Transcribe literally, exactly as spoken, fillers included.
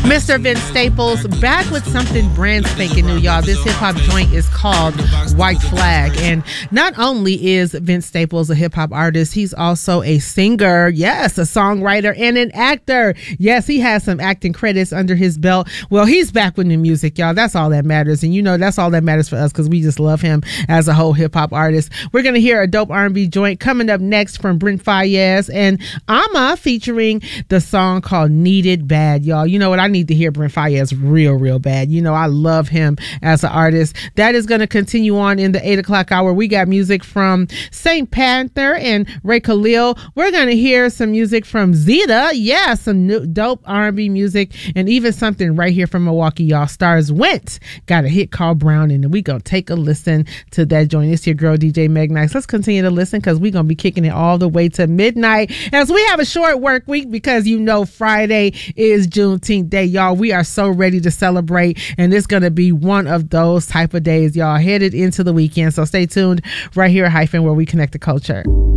Mister Vince Staples back with something brand spanking new, y'all. This hip-hop joint is called White Flag. And not only is Vince Staples a hip-hop artist, he's also a singer, yes, a songwriter, and an actor. Yes, he has some acting credits under his belt. Well, he's back with new music, y'all. That's all that matters. And you know, that's all that matters for us because we just love him as a whole hip-hop artist. We're going to hear a dope R and B joint coming up next from Brent Faiyaz and Amma featuring the song called Need It Bad, y'all. You know what? I need to hear Brent Faiyaz real, real bad. You know, I love him as an artist. That is going to continue on in the eight o'clock hour. We got music from Saint Panther and Ray Khalil. We're going to hear some music from Zeta. Yeah, some new, dope R and B music, and even something right here from Milwaukee, y'all. Stars Went got a hit called Brown, and we going to take a listen to that joint. It's your girl, D J Meg Nice. Let's continue to listen because we're going to be kicking it all the way to midnight as we have a short work week because you know Friday is Juneteenth Day, y'all. We are so ready to celebrate, and it's going to be one of those type of days, y'all, headed into the weekend. So stay tuned right here at Hyphen, where we connect the culture.